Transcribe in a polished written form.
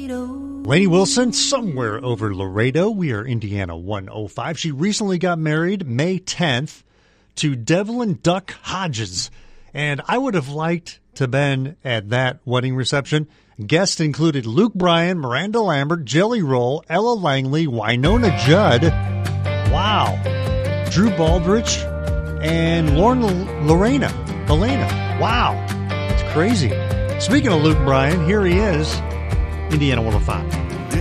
Lainey Wilson, Somewhere Over Laredo. We are Indiana 105. She recently got married May 10th to Devlin Duck Hodges. And I would have liked to been at that wedding reception. Guests included Luke Bryan, Miranda Lambert, Jelly Roll, Ella Langley, Winona Judd. Wow. Drew Baldrige and Lorena. Wow. It's crazy. Speaking of Luke Bryan, here he is, Indiana 105.